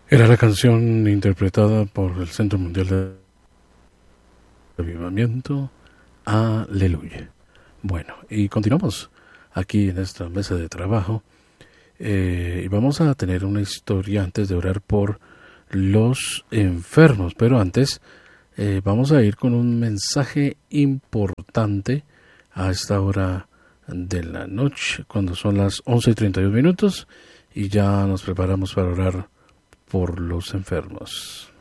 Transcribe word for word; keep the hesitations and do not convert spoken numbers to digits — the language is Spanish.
Era la canción interpretada por el Centro Mundial de Avivamiento, Aleluya. Bueno, y continuamos aquí en esta mesa de trabajo eh, y vamos a tener una historia antes de orar por los enfermos, pero antes eh, vamos a ir con un mensaje importante a esta hora de la noche, cuando son las once y treinta y un minutos, y ya nos preparamos para orar por los enfermos.